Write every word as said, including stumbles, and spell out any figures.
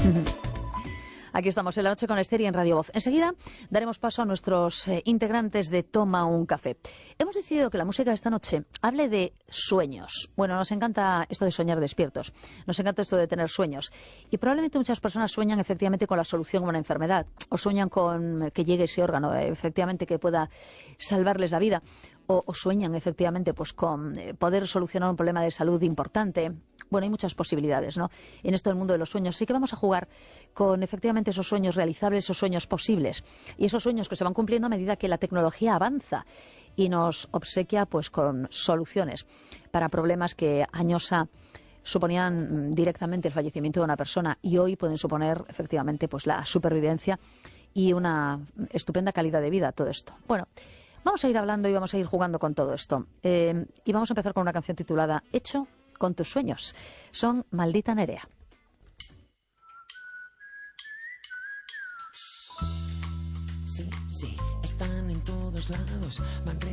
Aquí estamos en la noche con Esther y en Radio Voz. Enseguida daremos paso a nuestros eh, integrantes de Toma un Café. Hemos decidido que la música de esta noche hable de sueños. Bueno, nos encanta esto de soñar despiertos. Nos encanta esto de tener sueños. Y probablemente muchas personas sueñan efectivamente con la solución a una enfermedad. O sueñan con que llegue ese órgano, eh, efectivamente, que pueda salvarles la vida. O, o sueñan efectivamente pues con eh, poder solucionar un problema de salud importante. Bueno, hay muchas posibilidades, ¿no?, en esto del mundo de los sueños. Así que vamos a jugar con efectivamente esos sueños realizables, esos sueños posibles y esos sueños que se van cumpliendo a medida que la tecnología avanza y nos obsequia pues con soluciones para problemas que años ha suponían directamente el fallecimiento de una persona y hoy pueden suponer efectivamente pues la supervivencia y una estupenda calidad de vida, todo esto. Bueno, vamos a ir hablando y vamos a ir jugando con todo esto. Eh, y vamos a empezar con una canción titulada Hecho con tus sueños. Son Maldita Nerea. Sí, sí, están en todos lados, van